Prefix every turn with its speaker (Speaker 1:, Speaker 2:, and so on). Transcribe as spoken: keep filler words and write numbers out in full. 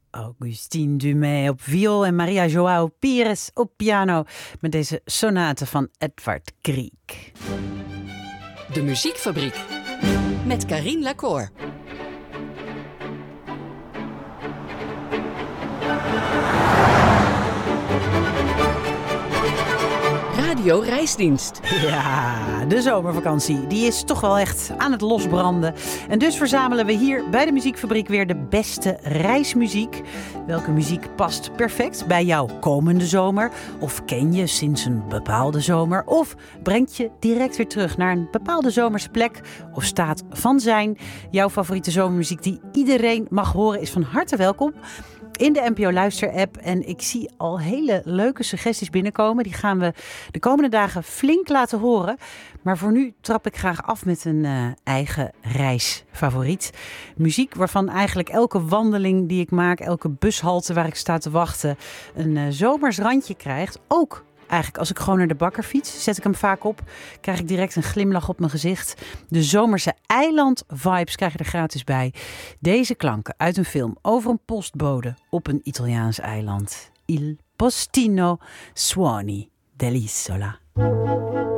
Speaker 1: Augustin Dumay op viool en Maria João Pires op piano met deze sonate van Edvard Grieg.
Speaker 2: De Muziekfabriek met Carien Lacour. Radio Reisdienst.
Speaker 1: Ja, de zomervakantie, die is toch wel echt aan het losbranden. En dus verzamelen we hier bij de Muziekfabriek weer de beste reismuziek. Welke muziek past perfect bij jouw komende zomer? Of ken je sinds een bepaalde zomer? Of brengt je direct weer terug naar een bepaalde zomerse plek? Of staat van zijn? Jouw favoriete zomermuziek die iedereen mag horen is van harte welkom in de N P O Luister-app. En ik zie al hele leuke suggesties binnenkomen. Die gaan we de komende dagen flink laten horen. Maar voor nu trap ik graag af met een uh, eigen reisfavoriet. Muziek waarvan eigenlijk elke wandeling die ik maak, elke bushalte waar ik sta te wachten, een uh, zomers randje krijgt. Ook eigenlijk als ik gewoon naar de bakker fiets, zet ik hem vaak op, krijg ik direct een glimlach op mijn gezicht. De zomerse eiland-vibes krijg je er gratis bij. Deze klanken uit een film over een postbode op een Italiaans eiland. Il postino suoni dell'isola.